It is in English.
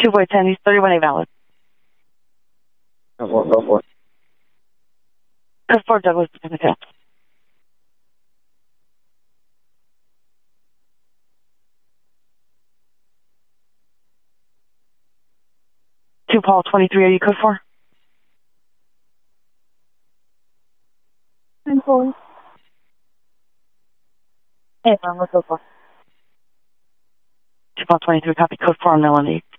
2 Boy 10, he's 31A valid. Go for it. Code 4 Douglas, in the test. 2 Paul 2380, code 4. I'm calling. Hey, what's code 4? 2 Paul 23, copy, code 4 on Melanie.